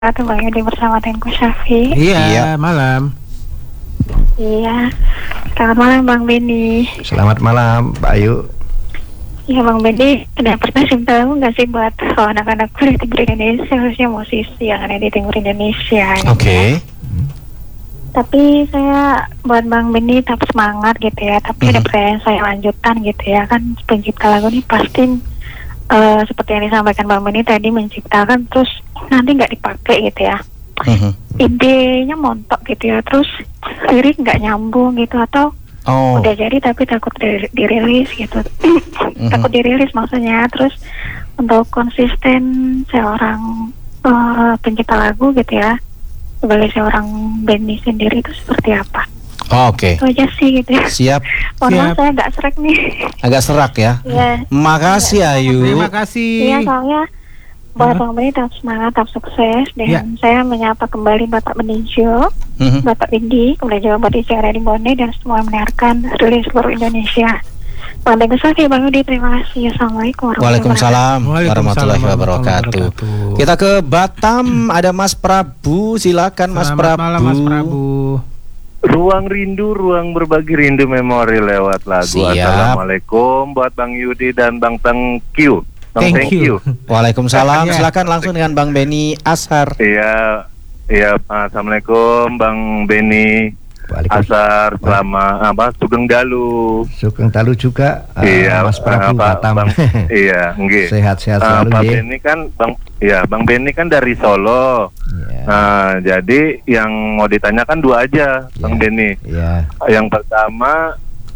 wabarakatuh, Bang Yudi bersama Tengku Syafi. Iya, malam. Iya, selamat malam Bang Beni. Selamat malam, Pak Ayu. Iya Bang Beni, ada pertanyaan tahu nggak sih buat anak-anak kuliah di Timur Indonesia, khususnya musisi yang ada di Timur Indonesia? Oke. Tapi saya buat Bang Beni tetap semangat gitu ya. Tapi ada pertanyaan saya lanjutan gitu ya, kan pencipta lagu ini pasti seperti yang disampaikan Bang Beni tadi, menciptakan terus nanti nggak dipakai gitu ya. Idenya montok gitu ya, terus lirik nggak nyambung gitu, atau udah jadi tapi takut dirilis gitu. Takut dirilis maksudnya. Terus untuk konsisten seorang pencipta lagu gitu ya, sebagai seorang Beni sendiri itu seperti apa? Oke. Itu aja sih gitu ya. Siap. Mohon maaf saya agak serak nih. Agak serak ya. Iya. Makasih Ayu. Terima kasih. Iya, soalnya buat Bang Beni tetap semangat, tetap sukses. Dan saya menyapa kembali Bapak Benijo, Bapak Bindi, kemudian juga Bapak Ijara di Bone, dan semua yang mendengarkan rilis seluruh Indonesia. Waalaikumsalam Bang Yudi, terima kasih. Assalamualaikum Waalaikumsalam warahmatullahi wabarakatuh. Kita ke Batam, ada Mas Prabu, silakan Mas Prabu. Selamat malam Mas Prabu. Ruang rindu, ruang berbagi rindu memori lewat lagu. Siap. Assalamualaikum buat Bang Yudi dan Bang Tengku. Thank you. Waalaikumsalam. Silakan langsung dengan Bang Beni Ashar. Iya, assalamualaikum Bang Beni Ashar, selamat Sugeng Dalu. Sugeng Dalu juga. Iya, Mas Prabu Batam. Iya, nggih. Sehat-sehat selalu Pak ya. Beni kan Bang Beni kan dari Solo. Nah, jadi yang mau ditanyakan dua aja, Bang Beni. Yang pertama,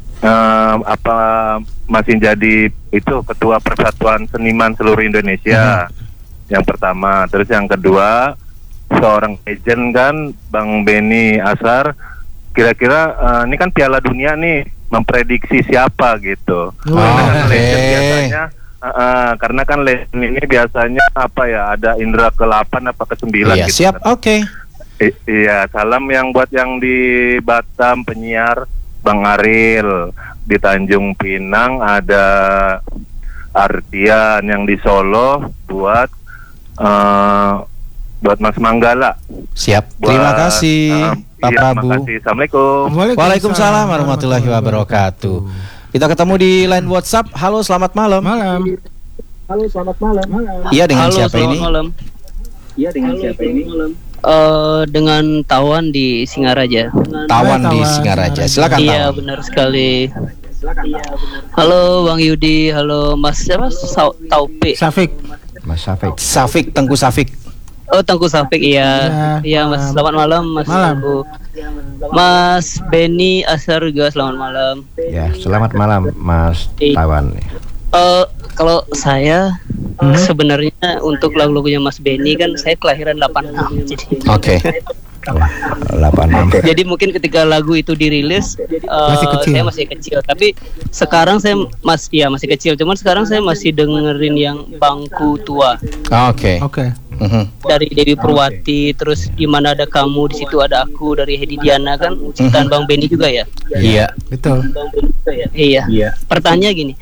masih jadi itu ketua Persatuan Seniman seluruh Indonesia. Yang pertama, terus yang kedua, seorang legend kan Bang Beni Ashar. Kira-kira ini kan Piala Dunia nih, memprediksi siapa gitu. Legend biasanya. Karena kan legend ini biasanya ada Indra ke-8 apa ke-9 iya, gitu. Siap, oke. Iya, salam yang buat yang di Batam penyiar Bang Aril, di Tanjung Pinang ada Ardian, yang di Solo buat Mas Manggala. Siap. Terima kasih Pak Prabu. Terima kasih. Assalamualaikum. Waalaikumsalam warahmatullahi wabarakatuh. Kita ketemu di line WhatsApp. Halo, selamat malam. Halo, selamat malam. Iya, dengan siapa ini? Iya, dengan siapa ini? Dengan Tawan di Singaraja. Tawan di Singaraja. Silakan Tawan. Iya, benar sekali. Halo Bang Yudi, halo Mas siapa? Taufik. Mas Safik. Safik, Tengku Safik. Oh, Tengku Safik, iya. Iya, Mas. Selamat malam, Mas. Tengku. Mas Beni Ashar juga selamat malam. Ya, selamat malam Mas Tawan. Kalau saya sebenarnya untuk lagu-lagunya Mas Beni kan saya kelahiran 86. Jadi Oke. 86. Jadi mungkin ketika lagu itu dirilis saya masih kecil, tapi sekarang saya masih kecil. Cuman sekarang saya masih dengerin yang Bangku Tua. Oke. Dari Dewi Purwati, terus Gimana Ada Kamu, di situ ada aku dari Hedi Diana kan, ciptaan Bang Beni juga ya. Iya, betul. Iya. Pertanyaan gini,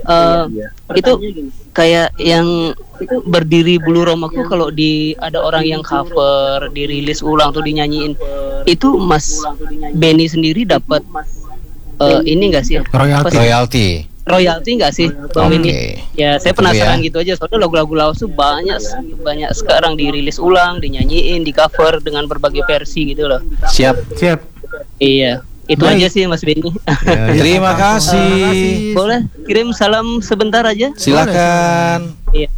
itu kayak yang Berdiri Bulu Romaku, kalau ada orang yang cover, dirilis ulang tuh dinyanyiin, itu Mas Beni sendiri dapat ini enggak sih? Royalti nggak sih Bang Beni? Ya, saya penasaran gitu aja. Soalnya lagu-lagu lawas tuh banyak sekarang dirilis ulang, dinyanyiin, di cover dengan berbagai versi gitu loh. Siap. Iya, itu aja sih Mas Beni. Terima kasih. Boleh kirim salam sebentar aja? Silakan. Iya,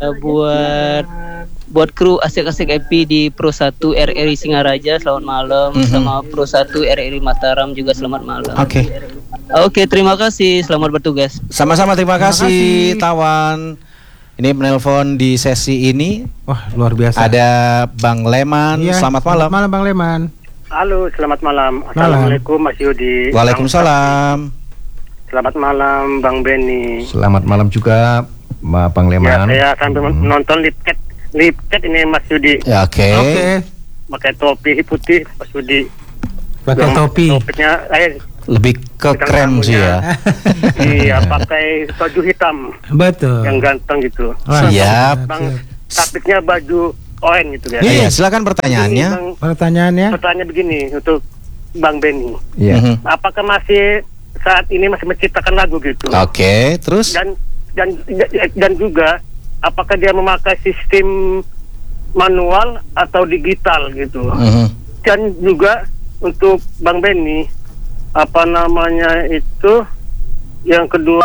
buat kru asik-asik EP di Pro 1 RRI Singaraja selamat malam, sama Pro 1 RRI Mataram juga selamat malam. Oke, terima kasih. Selamat bertugas. Sama-sama, terima kasih Tawan. Ini menelpon di sesi ini. Wah, luar biasa. Ada Bang Leman. Selamat malam. Malam Bang Leman. Halo, selamat malam. Assalamualaikum Mas Yudi. Waalaikumsalam. Selamat malam Bang Beni. Selamat malam juga Bang Leman. Ya, saya sambil nonton lipket ini Mas Yudi. Ya, oke. Pakai topi putih Mas Yudi. Pakai topi. Topiknya lebih ke keren sih ya. Iya, pakai baju hitam. Betul. Yang ganteng gitu. Siap. Bang, tapiknya baju ON gitu ya. Iya, silakan pertanyaannya. Pertanyaannya? Pertanyaan begini untuk Bang Benny. Iya. Apakah masih saat ini masih menciptakan lagu gitu? Oke, terus? Dan juga apakah dia memakai sistem manual atau digital gitu? Dan juga untuk Bang Benny, apa namanya itu yang kedua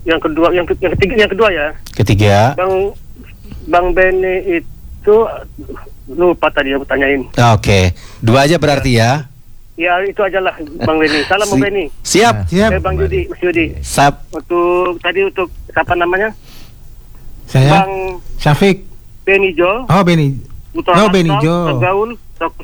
ya. Ketiga. Bang Benny itu lupa tadi ya pertanyain. Oke, 2 aja berarti ya. Ya itu aja lah Bang Benny. Salam Bang Benny. Siap. Bang Yudi, Mas Yudi. Untuk siapa namanya? Saya. Bang Syafiq. Benijo. Oh Beni. Benijo. Gaul.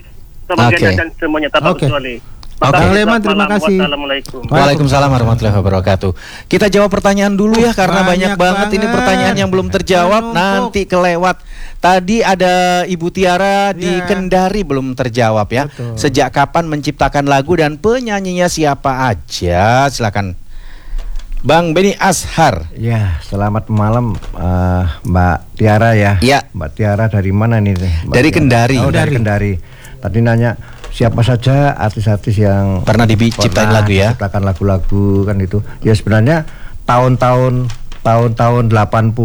Dan semuanya tanpa kecuali. Bang Leman, terima kasih. Wassalamualaikum. Waalaikumsalam warahmatullahi wabarakatuh. Kita jawab pertanyaan dulu ya karena banyak banget ini pertanyaan yang belum terjawab, nanti kelewat. Tadi ada Ibu Tiara di Kendari belum terjawab ya. Betul. Sejak kapan menciptakan lagu dan penyanyinya siapa aja? Silakan. Bang Benny Ashar. Ya, selamat malam Mbak Tiara ya. Iya. Mbak Tiara dari mana nih? Dari Kendari. Oh, dari Kendari. Tadi nanya siapa saja artis-artis yang pernah diciptain lagu ya? Ciptakan lagu-lagu kan itu. Ya sebenarnya tahun-tahun 85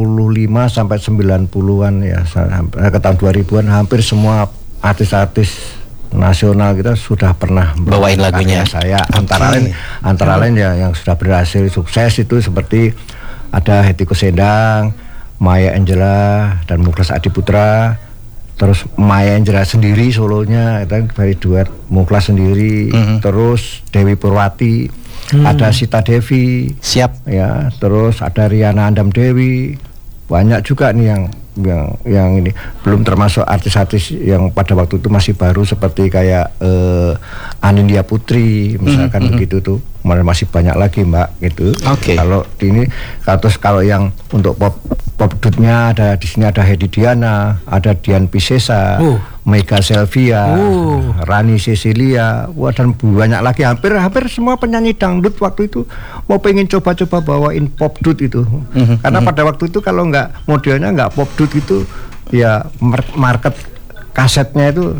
sampai 90-an ya, ke tahun 2000-an hampir semua artis-artis nasional kita sudah pernah bawain lagunya saya. Antara lain ya yang sudah berhasil sukses itu seperti ada Hetty Koes Endang, Maya Angelou dan Muklas Adiputra. Terus Maya Angelou sendiri solonya itu dari duet Muklas sendiri, terus Dewi Purwati, ada Sita Devi, siap ya, terus ada Riana Andam Dewi, banyak juga nih yang ini, belum termasuk artis-artis yang pada waktu itu masih baru seperti kayak Anindya Putri misalkan begitu tuh, masih banyak lagi Mbak gitu. Kalau ini kalau yang untuk pop dutnya ada di sini, ada Hedi Diana, ada Dian Piscesa, Mega Selvia, Rani Cecilia, dan banyak lagi, hampir semua penyanyi dangdut waktu itu mau pengen coba-coba bawain pop dut itu. Karena pada waktu itu kalau nggak modelnya nggak pop dut itu ya market kasetnya itu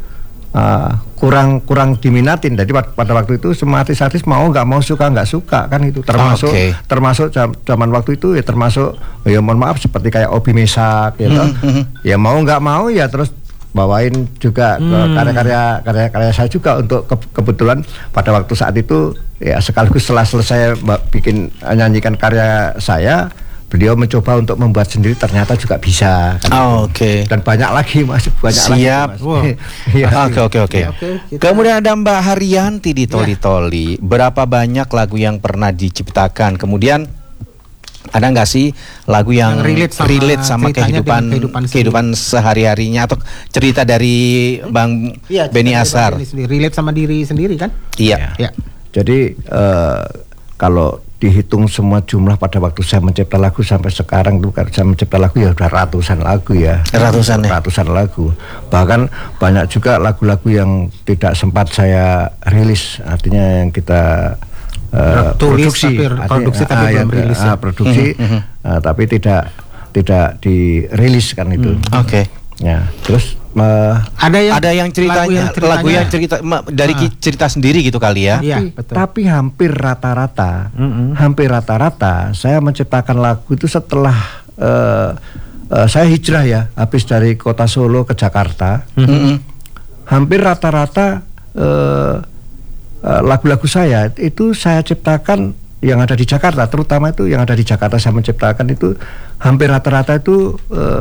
kurang diminatin. Jadi pada waktu itu semua artis-artis mau nggak mau, suka nggak suka kan itu, termasuk zaman waktu itu ya, termasuk ya mohon maaf seperti kayak Obi Mesak gitu. Ya mau nggak mau ya terus bawain juga karya-karya saya juga. Untuk kebetulan pada waktu saat itu ya sekaligus setelah selesai nyanyikan karya saya, beliau mencoba untuk membuat sendiri, ternyata juga bisa kan. Dan banyak lagi Mas, siap. Oke. Kemudian ada Mbak Haryanti di Toli-Toli. Berapa banyak lagu yang pernah diciptakan? Kemudian ada nggak sih lagu yang relate sama kehidupan sehari-harinya atau cerita dari Bang Benny Ashar? Relate sama diri sendiri kan? Iya. Jadi kalau dihitung semua jumlah pada waktu saya mencipta lagu sampai sekarang tuh, saya mencipta lagu ya udah ratusan lagu ya. Ratusan lagu. Bahkan banyak juga lagu-lagu yang tidak sempat saya rilis, artinya yang kita produksi tapi belum rilis ya. Tapi tidak dirilis kan itu. Ya, terus ada yang ceritanya lagu yang cerita dari cerita sendiri gitu kali ya. Tapi hampir rata-rata saya menciptakan lagu itu setelah saya hijrah ya, habis dari kota Solo ke Jakarta. Hampir rata-rata lagu-lagu saya itu saya ciptakan yang ada di Jakarta, terutama itu yang ada di Jakarta saya menciptakan itu hampir rata-rata itu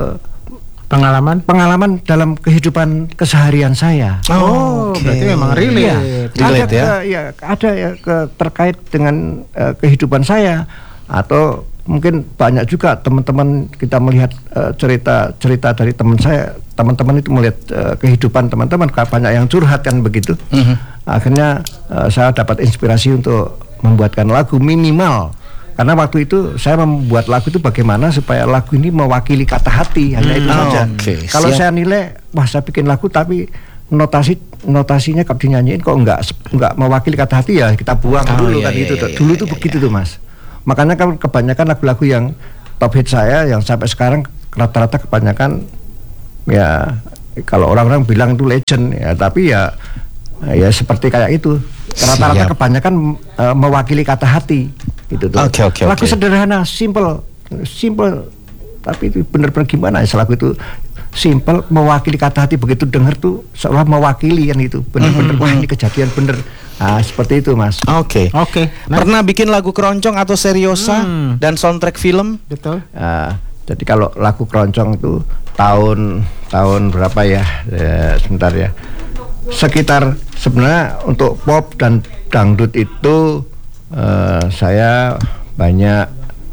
pengalaman dalam kehidupan keseharian saya. Berarti memang relate ya. Ada ya terkait dengan kehidupan saya, atau mungkin banyak juga teman-teman kita melihat cerita dari teman-teman itu melihat kehidupan teman-teman, banyak yang curhat kan begitu. Akhirnya saya dapat inspirasi untuk membuatkan lagu minimal. Karena waktu itu saya membuat lagu itu bagaimana supaya lagu ini mewakili kata hati, hanya itu saja. Kalau saya nilai, wah saya bikin lagu tapi notasinya kalau dinyanyiin kok enggak mewakili kata hati, ya kita buang dulu kan itu. Dulu tuh begitu tuh Mas. Makanya kan kebanyakan lagu-lagu yang top hit saya yang sampai sekarang rata-rata kebanyakan ya kalau orang-orang bilang itu legend ya, tapi ya seperti kayak itu. Rata-rata kebanyakan mewakili kata hati gitu tuh. Lagu sederhana, simple, tapi itu benar-benar gimana ya, lagu itu simple, mewakili kata hati, begitu denger tuh seolah mewakili kan itu, benar-benar wah ini kejadian bener. Nah, seperti itu Mas. Oke. Pernah bikin lagu keroncong atau seriosa dan soundtrack film? Betul. Jadi kalau lagu keroncong itu tahun berapa ya? Sebentar ya. Sekitar sebenarnya untuk pop dan dangdut itu saya banyak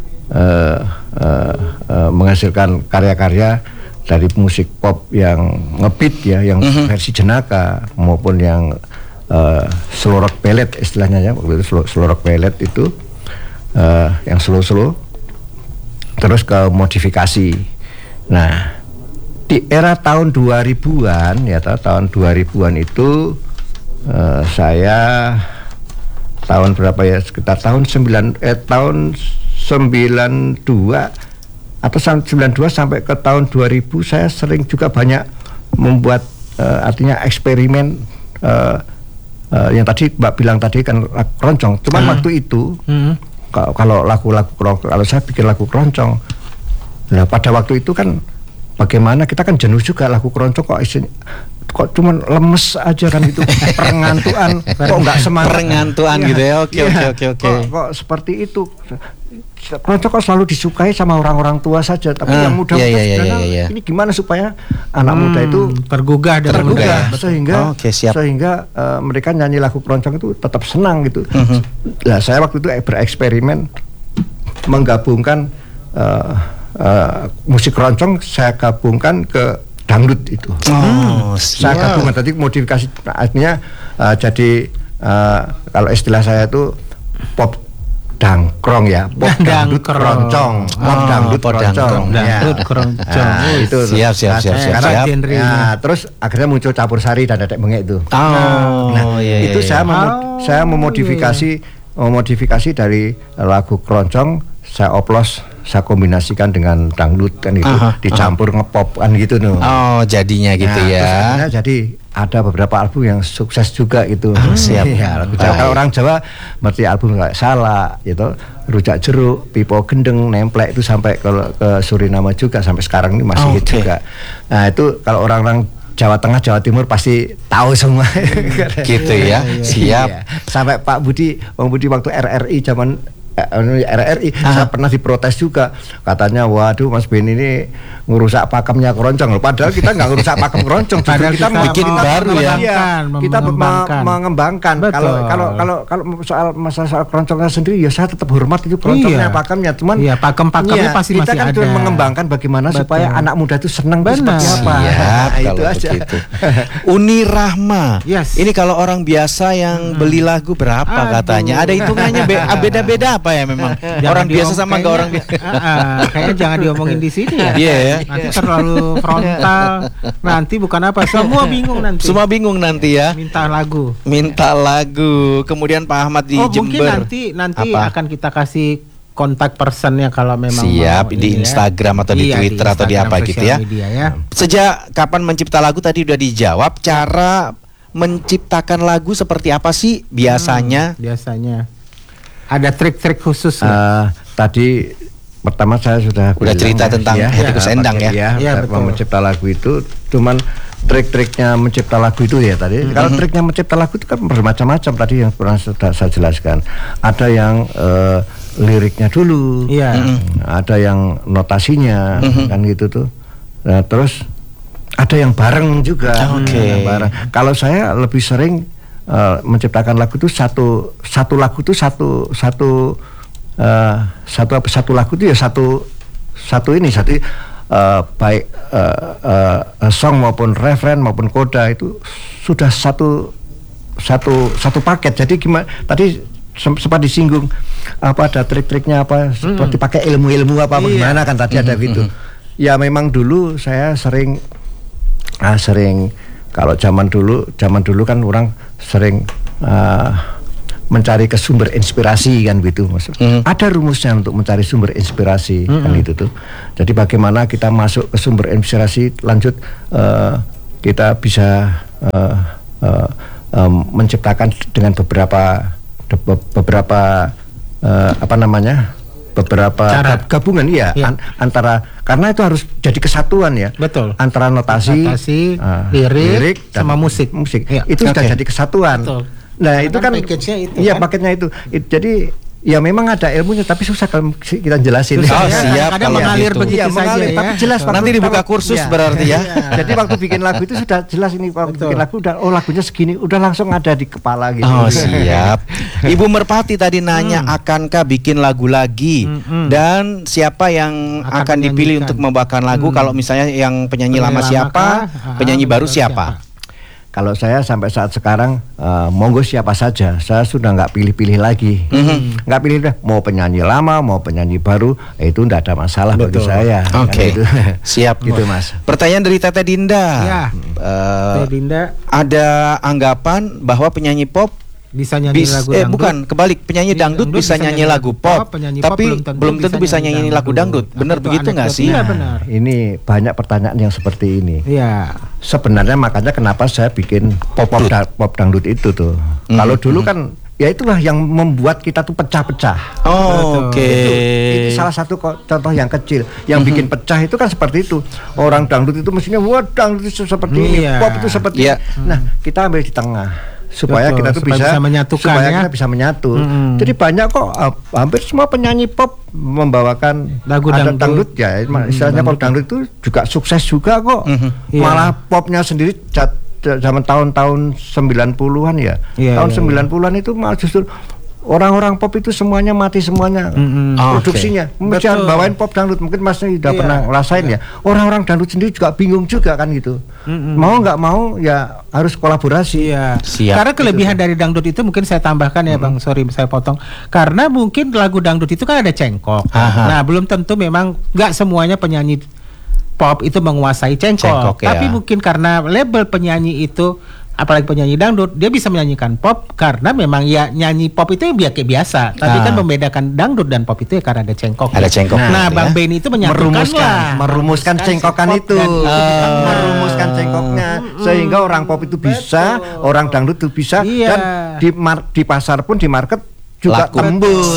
menghasilkan karya-karya dari musik pop yang ngebeat ya, yang versi jenaka maupun yang slow rock ballad istilahnya ya, waktu itu slow rock ballad itu yang slow terus ke modifikasi. Nah, di era tahun 2000-an ya, tahun 2000-an itu saya tahun berapa ya, sekitar tahun 92 atau 92 sampai ke tahun 2000 saya sering juga banyak membuat artinya eksperimen yang tadi Mbak bilang tadi kan lagu keroncong. Cuman waktu itu kalau lagu-lagu keroncong, kalau saya bikin lagu keroncong, nah pada waktu itu kan bagaimana kita kan jenuh juga lagu keroncong kok cuman lemes aja kan gitu, perengantuan, kok nggak semangat, perengantuan gitu ya. Oke. Kok seperti itu. Keroncong kok selalu disukai sama orang-orang tua saja, tapi yang muda ini gimana supaya anak muda itu tergugah sehingga mereka nyanyi lagu keroncong itu tetap senang gitu. Nah, saya waktu itu bereksperimen menggabungkan musik keroncong, saya gabungkan ke dangdut itu. Saya gabungkan tadi modifikasi, artinya jadi kalau istilah saya itu pop dangkrong ya, pop dangdut keroncong, pop dangdut keroncong. Itu siap. Nah, terus akhirnya muncul campur sari dan dedek bengek itu. Itu saya memodifikasi dari lagu keroncong, saya oplos, saya kombinasikan dengan dangdut kan itu, dicampur ngepop kan gitu no. Jadinya gitu ya. Jadi ada beberapa album yang sukses juga itu. Siap. Ya, kalau orang Jawa berarti album kayak Salak gitu, Rujak Jeruk, Pipo Gendeng, Nemplek itu sampai ke Suriname juga, sampai sekarang ini masih juga. Nah, itu kalau orang-orang Jawa Tengah, Jawa Timur pasti tahu semua. Gitu ya. Siap. Sampai Pak Budi waktu RRI zaman saya pernah diprotes juga, katanya waduh Mas Ben ini ngerusak pakemnya keroncong. Padahal kita nggak ngerusak pakem keroncong, kita bikin baru ya. Kita mengembangkan. Kalau soal keroncongnya sendiri ya saya tetap hormat itu keroncongnya, pakemnya, cuman pakem-pakemnya pasti masih ada. Kita kan cuma mengembangkan bagaimana supaya anak muda itu senang seperti apa. Itu aja. Uni Rahma. Ini kalau orang biasa yang beli lagu berapa katanya? Ada hitungannya beda-beda apa ya memang? Orang biasa sama enggak orang biasa. Kayaknya jangan diomongin di sini ya. Nanti terlalu frontal. Nanti bukan apa, semua bingung nanti ya. Minta lagu. Kemudian Pak Ahmad di Jember. Mungkin nanti akan kita kasih kontak personnya kalau memang siap di Instagram atau di Twitter atau di apa gitu ya. Sejak kapan mencipta lagu tadi udah dijawab. Cara menciptakan lagu seperti apa sih biasanya? Ada trik-trik khusus tadi pertama saya sudah cerita tentang Hetty Koes Endang ya. Mencipta lagu itu, cuman trik-triknya mencipta lagu itu ya tadi. Kalau triknya mencipta lagu itu kan bermacam-macam tadi yang pernah saya jelaskan. Ada yang liriknya dulu, ada yang notasinya kan gitu tuh. Nah, terus ada yang bareng juga. Bareng. Kalau saya lebih sering menciptakan lagu itu satu lagu itu satu lagu itu ya satu baik song maupun referen maupun koda itu sudah satu paket. Jadi gimana tadi sempat disinggung apa ada trik-triknya apa seperti pakai ilmu apa bagaimana kan tadi ada gitu. Ya memang dulu saya sering kalau zaman dulu kan orang sering mencari ke sumber inspirasi kan gitu Mas. Ada rumusnya untuk mencari sumber inspirasi kan itu tuh. Jadi bagaimana kita masuk ke sumber inspirasi, lanjut kita bisa menciptakan dengan beberapa gabungan ya. Antara, karena itu harus jadi kesatuan ya. Betul. Antara notasi lirik sama musik. Ya. Itu sudah jadi kesatuan. Betul. Nah, itu kan paketnya itu. Iya, paketnya itu. Jadi ya memang ada ilmunya, tapi susah kalau kita jelasin. Siap. Kadang mengalir gitu. begitu saja ya. Tapi jelas. Nanti dibuka kursus berarti ya. Jadi waktu bikin lagu itu sudah jelas ini. Waktu bikin lagu udah, lagunya segini, udah langsung ada di kepala gitu. Oh siap. Ibu Merpati tadi nanya, akankah bikin lagu lagi? Dan siapa yang akan dipilih untuk membawakan lagu? Kalau misalnya yang penyanyi lama siapa? Penyanyi baru siapa? Kalau saya sampai saat sekarang monggo siapa saja, saya sudah nggak pilih-pilih lagi, nggak pilih, mau penyanyi lama, mau penyanyi baru, itu nggak ada masalah bagi saya. Oke, gitu. Siap gitu Mas. Pertanyaan dari Teteh Dinda. Ya. Teteh Dinda. Ada anggapan bahwa penyanyi pop bisa nyanyi lagu dangdut. Bukan, kebalik, penyanyi dangdut bisa nyanyi lagu pop, tapi belum tentu bisa nyanyi lagu dangdut. Benar begitu nggak sih? Iya benar. Ini banyak pertanyaan yang seperti ini. Iya. Sebenarnya makanya kenapa saya bikin pop dangdut itu tuh. Kalau dulu kan ya itulah yang membuat kita tuh pecah-pecah. Oke. Itu salah satu contoh yang kecil. Yang bikin pecah itu kan seperti itu. Orang dangdut itu mestinya dangdut itu seperti ini, pop itu seperti ini. Nah, kita ambil di tengah. Supaya kita tuh bisa menyatukan, kita bisa menyatu. Jadi banyak kok, hampir semua penyanyi pop membawakan lagu dangdut ya. Istilahnya pop dangdut itu juga sukses juga kok. Malah popnya sendiri zaman tahun-tahun 90-an ya. Tahun 90-an itu malah justru orang-orang pop itu semuanya mati semuanya produksinya. Mesti bawain pop dangdut. Mungkin Mas sudah pernah ngerasain ya. Orang-orang dangdut sendiri juga bingung juga kan gitu. Mau nggak mau ya harus kolaborasi. Siap. Karena kelebihan dari dangdut itu mungkin saya tambahkan ya Bang, sorry saya potong. Karena mungkin lagu dangdut itu kan ada cengkok. Nah, belum tentu memang nggak semuanya penyanyi pop itu menguasai cengkok. Tapi mungkin karena label penyanyi itu, apalagi penyanyi dangdut, dia bisa menyanyikan pop karena memang ya nyanyi pop itu ya kayak biasa. Tapi kan membedakan dangdut dan pop itu ya karena ada cengkok. Ada cengkok. Nah, Bang Benny itu merumuskan cengkokan itu, merumuskan cengkoknya sehingga orang pop itu bisa, orang dangdut itu bisa, dan di pasar pun di market juga tembus.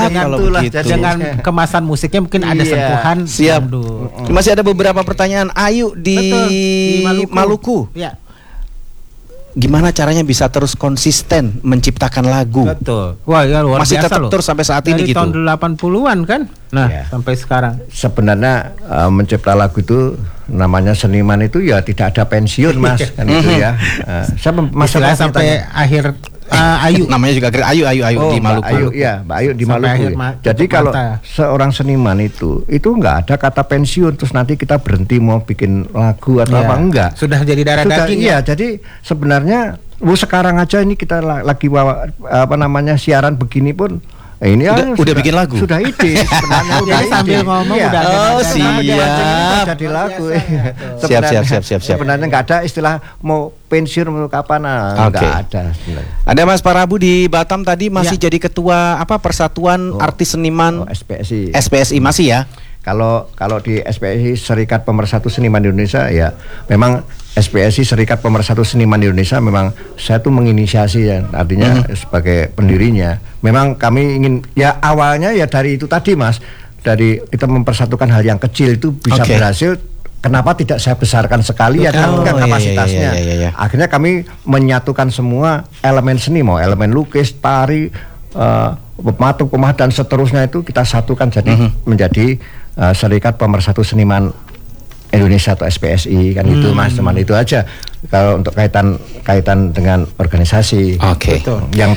Dengan kemasan musiknya mungkin ada sentuhan. Siap. Masih ada beberapa pertanyaan. Ayu di Maluku. Ya. Gimana caranya bisa terus konsisten menciptakan lagu? Betul. Wah, ya luar masih biasa tetap loh. Terus sampai saat ini dari gitu. Tahun 80-an kan? Nah, sampai sekarang. Sebenarnya mencipta lagu itu namanya seniman itu ya tidak ada pensiun, Mas. Kan itu ya. Saya sampai akhir Ayu. Namanya juga Ayu di Maluku. Ayu, ya, Mbak Ayu di Maluku. Jadi kalau seorang seniman itu nggak ada kata pensiun terus nanti kita berhenti mau bikin lagu atau apa, enggak. Sudah jadi darah daging. Iya, jadi sebenarnya sekarang aja ini kita lagi siaran begini pun ini udah bikin lagu. Sudah ide sebenarnya. Jadi sambil ngomong udah siap. Jadi lagu. Siap. Sebenarnya nggak ada istilah mau pensiun mau kapan, nggak ada. Ada Mas Parabu di Batam tadi masih jadi ketua Persatuan Artis Seniman SPSI masih ya? Kalau di SPSI Serikat Pemersatu Seniman Indonesia ya memang SPSI Serikat Pemersatu Seniman Indonesia memang saya tuh menginisiasi ya, artinya sebagai pendirinya. Memang kami ingin ya awalnya ya dari itu tadi Mas, dari kita mempersatukan hal yang kecil itu bisa berhasil. Kenapa tidak saya besarkan sekali ya kan kapasitasnya. Iya. Akhirnya kami menyatukan semua elemen seni, mau elemen lukis, tari, pematung, pemah dan seterusnya itu kita satukan jadi menjadi Serikat Pemersatu Seniman Indonesia atau SPSI kan itu Mas, teman itu aja. Kalau untuk kaitan dengan organisasi. Yang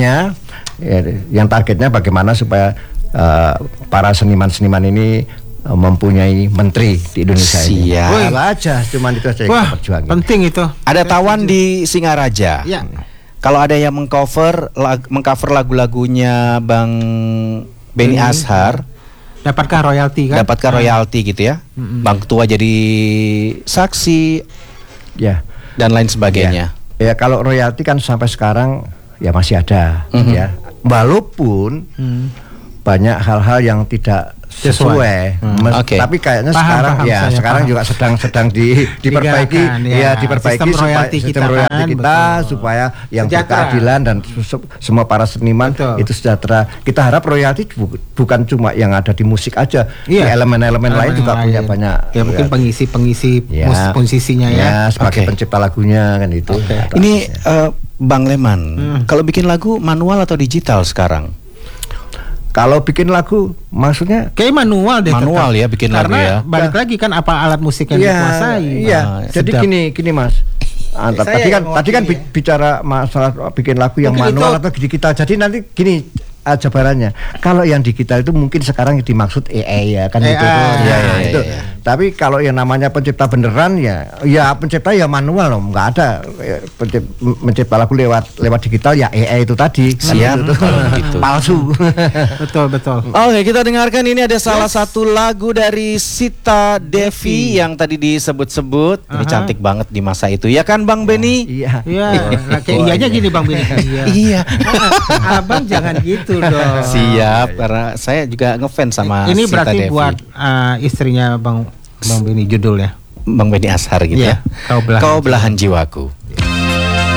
targetnya bagaimana supaya para seniman-seniman ini mempunyai menteri di Indonesia ini. Aja, cuman itu aja yang kita perjuangkan. Penting itu. Ada Tawan di Singaraja. Ya. Kalau ada yang mengcover lagu-lagunya Bang Benny Ashar, dapatkah royalti kan? Dapatkah royalti gitu ya? Bang Ketua jadi saksi, ya, dan lain sebagainya. Ya kalau royalti kan sampai sekarang ya masih ada, ya. Walaupun banyak hal-hal yang tidak sesuai. Oke. Tapi kayaknya Paham, sekarang paham. juga sedang diperbaiki, diperbaiki Sistem supaya royalti sistem kita royalti kan, kita betul. supaya yang Sejahtera. berkeadilan dan semua para seniman Betul. itu sejahtera. Kita harap royalti bukan cuma yang ada di musik aja, di Iya. elemen-elemen lain juga punya banyak. Ya mungkin pengisi musisinya ya. sebagai pencipta lagunya kan itu. Ini Bang Leman, kalau bikin lagu manual atau digital sekarang? Kalau bikin lagu, maksudnya kayak manual deh. Manual tetap. ya bikin lagu Karena ya. balik lagi kan apa alat musik yang dikuasai. Iya. Jadi sedap. gini Mas. Tadi kan bicara masalah bikin lagu yang Mungkin manual itu- atau digital. Jadi nanti gini jabarannya. Kalau yang digital itu mungkin sekarang dimaksud AI ya kan AI. itu tuh. Iya, Itu. iya. Tapi kalau yang namanya pencipta beneran ya pencipta ya manual loh, nggak ada mencipta lagu lewat digital ya AI itu tadi. Kan Siap, itu tuh. kalau begitu. Palsu. Betul. Oke, kita dengarkan ini ada salah satu lagu dari Sita Devi yang tadi disebut-sebut. Ini cantik banget di masa itu. Ya kan Bang Beni? Iya. Iya, kayak iyanya gini Bang Bini. Iya. Abang jangan gitu dong. Siap, karena saya juga ngefans sama Ini Sita berarti Devi. buat istrinya Bang Bini judulnya. Bang Beni Ashar gitu Iya, ya. Kau belahan jiwaku.